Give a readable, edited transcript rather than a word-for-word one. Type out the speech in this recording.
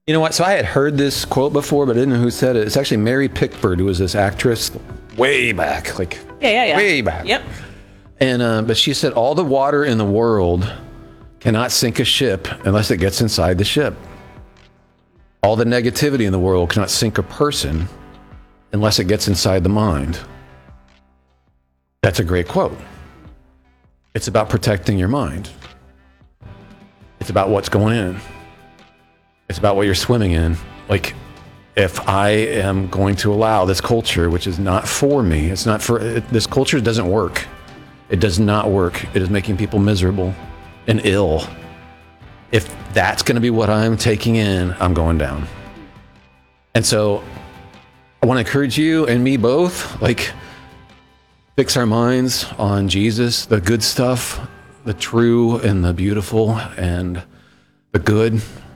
You know what? So I had heard this quote before, but I didn't know who said it. It's actually Mary Pickford, who was this actress way back, like Yeah. way back. Yep. And but she said all the water in the world cannot sink a ship unless it gets inside the ship. All the negativity in the world cannot sink a person unless it gets inside the mind. That's a great quote. It's about protecting your mind. It's about what's going in. It's about what you're swimming in. Like, if I am going to allow this culture, which is not for me, it's not for, this culture doesn't work. It does not work. It is making people miserable and ill. If that's going to be what I'm taking in, I'm going down. And so I want to encourage you and me both, like, fix our minds on Jesus, the good stuff, the true and the beautiful and the good.